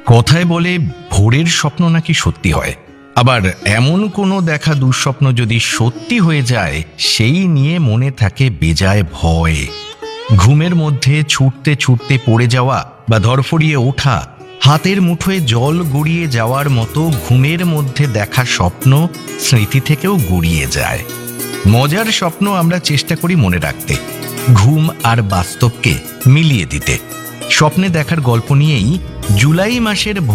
কথায় বলে ভোরের স্বপ্ন নাকি সত্যি হয়, আবার এমন কোনো দেখা দুঃস্বপ্ন যদি সত্যি হয়ে যায় সেই নিয়ে মনে থাকে বেজায় ভয়। ঘুমের মধ্যে ছুটতে ছুটতে পড়ে যাওয়া বা ধরফড়িয়ে ওঠা, হাতের মুঠোয় জল গড়িয়ে যাওয়ার মতো ঘুমের মধ্যে দেখা স্বপ্ন স্মৃতি থেকেও গড়িয়ে যায়। মজার স্বপ্ন আমরা চেষ্টা করি মনে রাখতে, ঘুম আর বাস্তবকে মিলিয়ে দিতে। স্বপ্নে দেখার গল্প নিয়েই জুলাই মাসের